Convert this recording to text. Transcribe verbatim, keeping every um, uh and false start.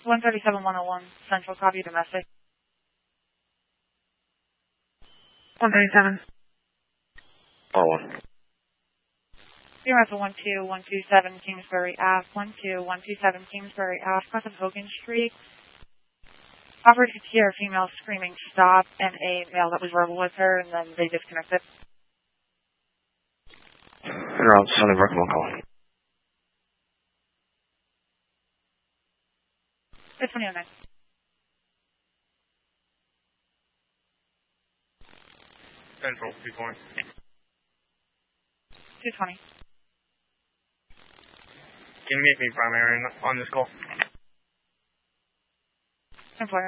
one thirty-seven one oh one, Central, copy domestic. one thirty-seven. Oh, one. Zero for one two one two seven Kingsbury Ave, one two one two seven Kingsbury Ave, across of Hogan Street. Operator could hear a female screaming stop and a male that was verbal with her, and then they disconnected. Around Sunnybrook, one call. It's twenty oh nine. Central, two twenty. two twenty. Can you make me primary on this call? Employer.